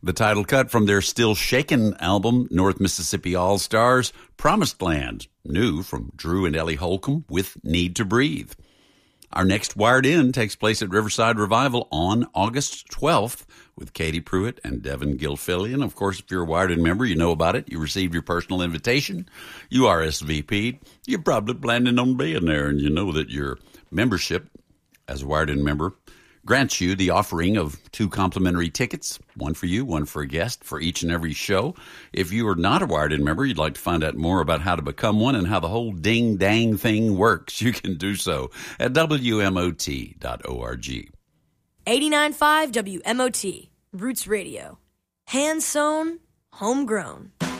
The title cut from their Still Shakin' album, North Mississippi All-Stars, Promised Land, new from Drew and Ellie Holcomb with Need to Breathe. Our next Wired In takes place at Riverside Revival on August 12th with Katie Pruitt and Devin Gilfillian. Of course, if you're a Wired In member, you know about it. You received your personal invitation. You RSVP'd. You're probably planning on being there, and you know that your membership as a Wired In member grants you the offering of 2 complimentary tickets, one for you, one for a guest, for each and every show. If you are not a Wired In member, you'd like to find out more about how to become one and how the whole ding-dang thing works, you can do so at WMOT.org. 89.5 WMOT, Roots Radio. Hand-sewn, homegrown.